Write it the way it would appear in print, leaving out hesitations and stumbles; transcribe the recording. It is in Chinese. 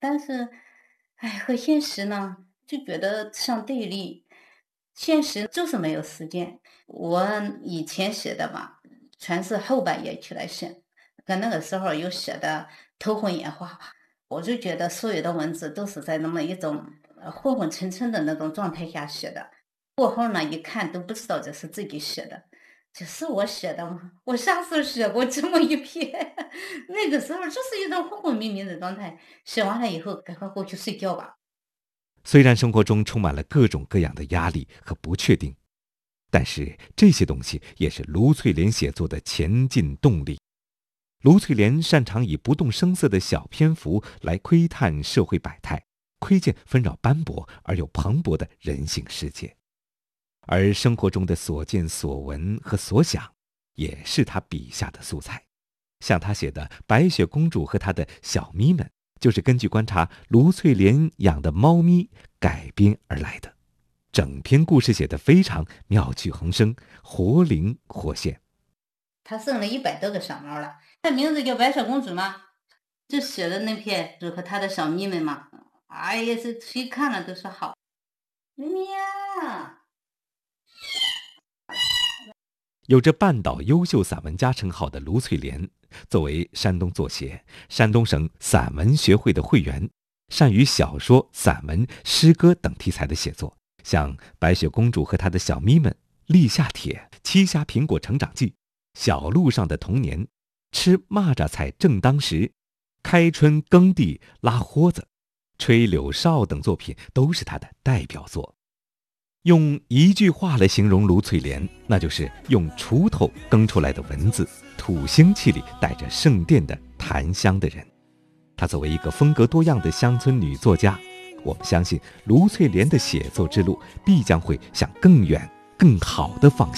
但是，哎，和现实呢，就觉得相对立。现实就是没有时间。我以前写的吧，全是后半夜起来写，跟那个时候又写的头昏眼花，我就觉得所有的文字都是在那么一种昏昏沉沉的那种状态下写的。过后呢，一看都不知道这是自己写的，这是我写的吗？我啥时候写过这么一篇？那个时候就是一种昏昏迷迷的状态。写完了以后，赶快过去睡觉吧。 虽然生活中充满了各种各样的压力和不确定，但是这些东西也是卢翠莲写作的前进动力。卢翠莲擅长以不动声色的小篇幅来窥探社会百态，窥见纷扰斑驳而又蓬勃的人性世界。而生活中的所见所闻和所想，也是他笔下的素材。像他写的《白雪公主和她的小咪们》，就是根据观察卢翠莲养的猫咪改编而来的。整篇故事写得非常妙趣横生，活灵活现。 他生了100多个小猫了，他名字叫白雪公主吗？就写的那篇就和他的小咪们嘛，哎呀，这谁看了都说好。咪咪呀， 有着半岛优秀散文家称号的卢翠莲，作为山东作协、山东省散文学会的会员，善于小说、散文、诗歌等题材的写作，像《白雪公主和她的小咪们》《立夏帖》《七虾苹果成长记》《小路上的童年》《吃蚂蚱菜正当时》《开春耕地拉豁子》《吹柳哨》等作品都是她的代表作。用一句话来形容卢翠莲，那就是用锄头耕出来的文字，土腥气里带着圣殿的檀香的人。她作为一个风格多样的乡村女作家，我们相信卢翠莲的写作之路必将会向更远更好的方向